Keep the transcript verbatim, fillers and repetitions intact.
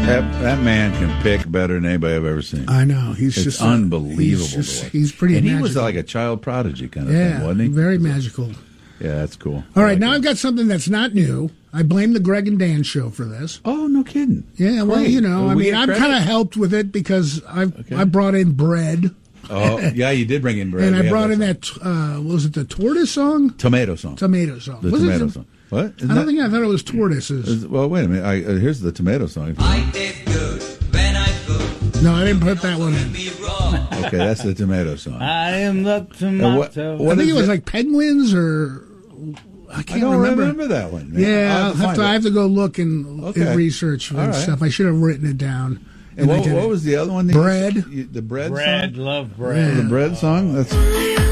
That, that man can pick better than anybody I've ever seen. I know. He's it's just unbelievable. He's, just, he's pretty And magical. he was like a child prodigy kind of yeah, thing, wasn't he? Very magical. Yeah, that's cool. All right, like now it. I've got something that's not new. I blame the Greg and Dan show for this. Oh, no kidding. Yeah, well, Great. you know, I We mean, get I've credit? kind of helped with it because I've Okay. I brought in bread. Oh, yeah, you did bring in bread. And I We had brought in song. that, uh, was it the tortoise song? Tomato song. Tomato song. The was tomato it, song. What? Isn't I don't that- think I thought it was tortoises. is- well, wait a minute. I, uh, here's the tomato song. I did good when I could. No, I didn't put that one in. Be wrong. Okay, that's the tomato song. I am the Uh, tomato. what- I what think is it was like penguins or I I can't don't remember. remember. that one. man. Yeah, I'll have find to. it. I have to go look and, Okay. and research and All right. stuff. I should have written it down. And I what, didn't. what was the other one? that you- Bread. you- the bread, Bread, song? love bread. The bread song? That's